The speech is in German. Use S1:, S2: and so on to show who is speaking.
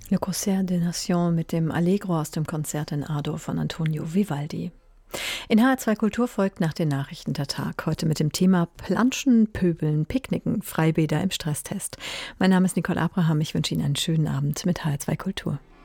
S1: Le Concert des Nations mit dem Allegro aus dem Konzert in A-Dur von Antonio Vivaldi. In HR2 Kultur folgt nach den Nachrichten der Tag. Heute mit dem Thema Planschen, Pöbeln, Picknicken, Freibäder im Stresstest. Mein Name ist Nicole Abraham. Ich wünsche Ihnen einen schönen Abend mit HR2 Kultur.